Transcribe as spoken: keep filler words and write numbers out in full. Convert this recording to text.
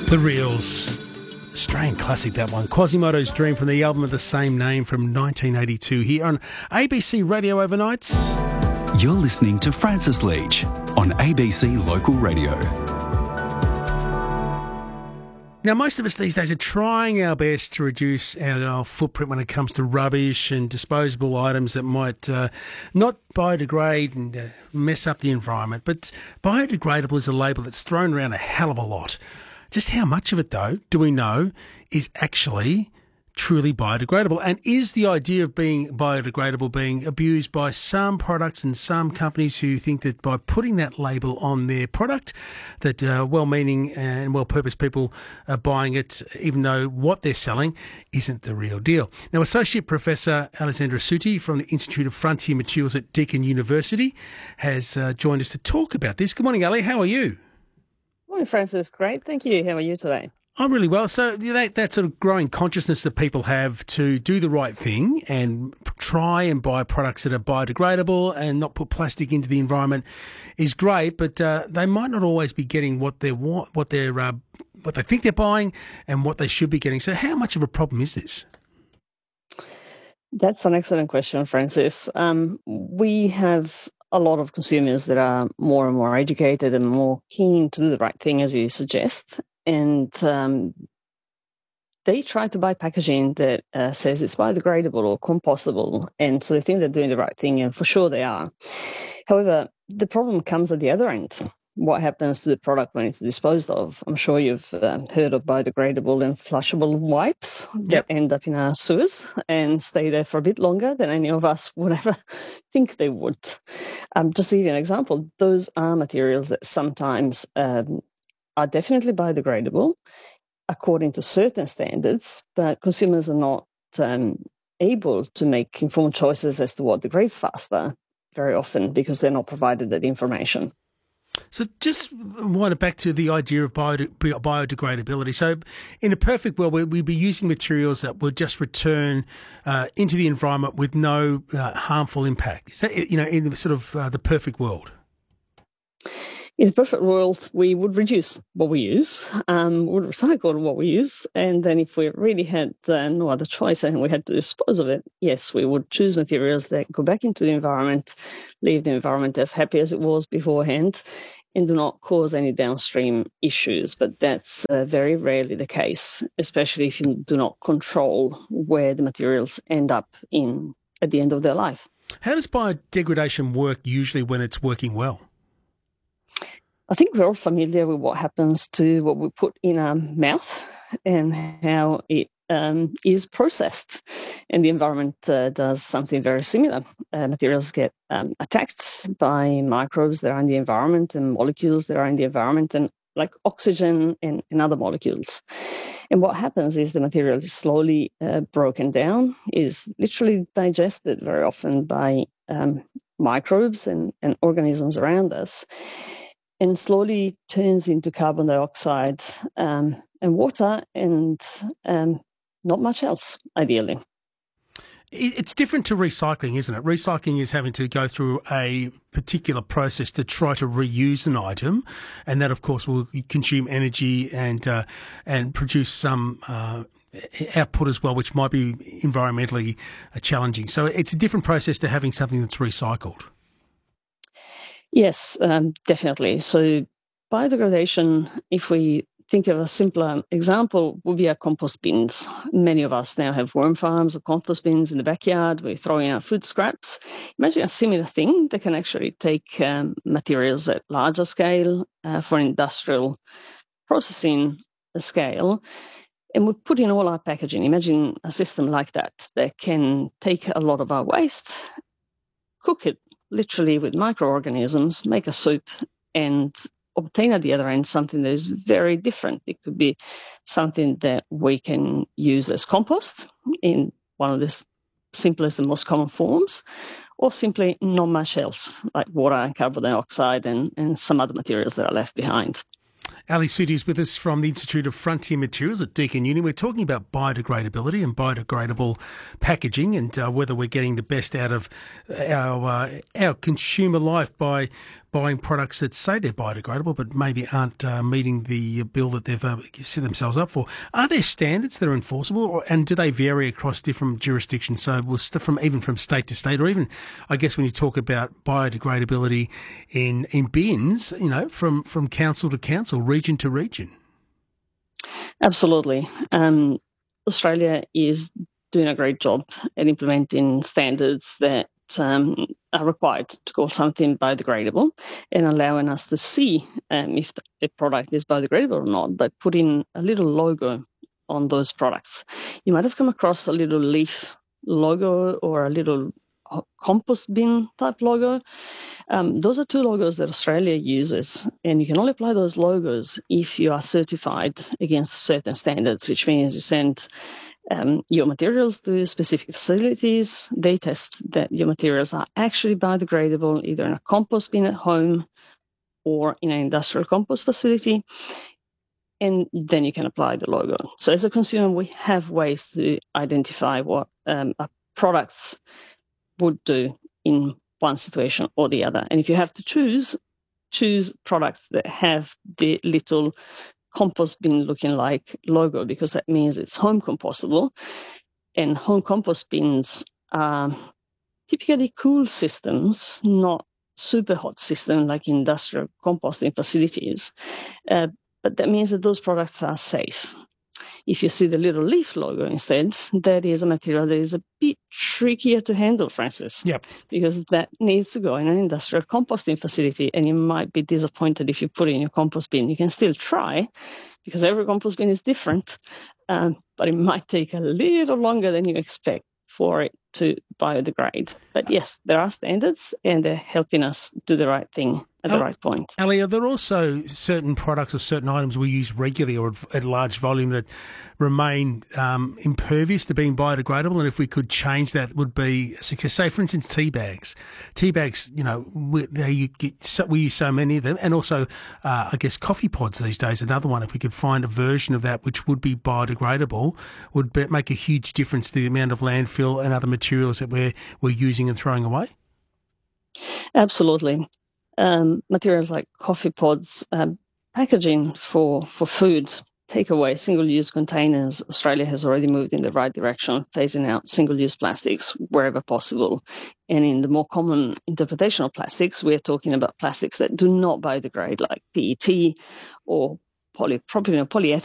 The Reels. Australian classic, that one. Quasimodo's Dream from the album of the same name from nineteen eighty-two here on A B C Radio Overnights. You're listening to Francis Leach on A B C Local Radio. Now, most of us these days are trying our best to reduce our, our footprint when it comes to rubbish and disposable items that might uh, not biodegrade and uh, mess up the environment. But biodegradable is a label that's thrown around a hell of a lot. Just how much of it, though, do we know is actually truly biodegradable? And is the idea of being biodegradable being abused by some products and some companies who think that by putting that label on their product, that uh, well-meaning and well-purposed people are buying it, even though what they're selling isn't the real deal? Now, Associate Professor Alessandra Suti from the Institute of Frontier Materials at Deakin University has uh, joined us to talk about this. Good morning, Ali. How are you? Morning, Francis. Great. Thank you. How are you today? I'm really well. So that, that sort of growing consciousness that people have to do the right thing and try and buy products that are biodegradable and not put plastic into the environment is great, but uh, they might not always be getting what they want, what they're, uh, what they think they're buying, and what they should be getting. So how much of a problem is this? That's an excellent question, Francis. Um, we have a lot of consumers that are more and more educated and more keen to do the right thing, as you suggest. And um, they try to buy packaging that uh, says it's biodegradable or compostable. And so they think they're doing the right thing, and for sure they are. However, the problem comes at the other end. What happens to the product when it's disposed of? I'm sure you've um, heard of biodegradable and flushable wipes that yep. end up in our sewers and stay there for a bit longer than any of us would ever think they would. Um, just to give you an example, those are materials that sometimes um, are definitely biodegradable according to certain standards, but consumers are not um, able to make informed choices as to what degrades faster very often because they're not provided that information. So just wind it back to the idea of biode- biodegradability. So in a perfect world, we'd be using materials that would just return uh, into the environment with no uh, harmful impact. Is that, you know, in the sort of uh, the perfect world? In the perfect world, we would reduce what we use, um, would recycle what we use, and then if we really had uh, no other choice and we had to dispose of it, yes, we would choose materials that go back into the environment, leave the environment as happy as it was beforehand, and do not cause any downstream issues. But that's uh, very rarely the case, especially if you do not control where the materials end up in at the end of their life. How does biodegradation work usually when it's working well? I think we're all familiar with what happens to what we put in our mouth and how it um, is processed. And the environment uh, does something very similar. Uh, materials get um, attacked by microbes that are in the environment and molecules that are in the environment, and like oxygen and, and other molecules. And what happens is the material is slowly uh, broken down, is literally digested very often by um, microbes and, and organisms around us, and slowly turns into carbon dioxide um, and water and um, not much else, ideally. It's different to recycling, isn't it? Recycling is having to go through a particular process to try to reuse an item, and that, of course, will consume energy and uh, and produce some uh, output as well, which might be environmentally challenging. So it's a different process to having something that's recycled. Yes, um, definitely. So biodegradation, if we think of a simpler example, would be our compost bins. Many of us now have worm farms or compost bins in the backyard. We throw in our food scraps. Imagine a similar thing that can actually take um, materials at larger scale uh, for industrial processing scale, and we put in all our packaging. Imagine a system like that that can take a lot of our waste, cook it literally with microorganisms, make a soup, and obtain at the other end something that is very different. It could be something that we can use as compost in one of the simplest and most common forms, or simply not much else, like water and carbon dioxide and, and some other materials that are left behind. Ali Suti is with us from the Institute of Frontier Materials at Deakin Uni. We're talking about biodegradability and biodegradable packaging, and uh, whether we're getting the best out of our uh, our consumer life by buying products that say they're biodegradable but maybe aren't uh, meeting the bill that they've uh, set themselves up for. Are there standards that are enforceable, or, and do they vary across different jurisdictions? So we'll st- from even from state to state, or even, I guess, when you talk about biodegradability in in bins, you know, from, from council to council, region to region. Absolutely. Um, Australia is doing a great job at implementing standards that um, are required to call something biodegradable and allowing us to see um, if the product is biodegradable or not by putting a little logo on those products. You might have come across a little leaf logo or a little compost bin type logo. Um, those are two logos that Australia uses, and you can only apply those logos if you are certified against certain standards, which means you send um, your materials to specific facilities. They test that your materials are actually biodegradable, either in a compost bin at home or in an industrial compost facility, and then you can apply the logo. So as a consumer, we have ways to identify what um, our products would do in one situation or the other. And if you have to choose, choose products that have the little compost bin looking like logo, because that means it's home compostable. And home compost bins are typically cool systems, not super hot systems like industrial composting facilities. Uh, but that means that those products are safe. If you see the little leaf logo instead, that is a material that is a bit trickier to handle, Francis. Yep. Because that needs to go in an industrial composting facility, and you might be disappointed if you put it in your compost bin. You can still try, because every compost bin is different, um, but it might take a little longer than you expect for it to biodegrade. But yes, there are standards, and they're helping us do the right thing at the right point. Ali, are there also certain products or certain items we use regularly or at large volume that remain um, impervious to being biodegradable? And if we could change that, would be a success. Say, for instance, tea bags. Tea bags, you know, we, they, you get so, we use so many of them. And also, uh, I guess, coffee pods these days, another one. If we could find a version of that which would be biodegradable, would be, make a huge difference to the amount of landfill and other materials that we're, we're using and throwing away. Absolutely. Um, materials like coffee pods, um, packaging for, for food, takeaway, single-use containers. Australia has already moved in the right direction, phasing out single-use plastics wherever possible. And in the more common interpretation of plastics, we're talking about plastics that do not biodegrade, like P E T or polypropylene or polyethylene.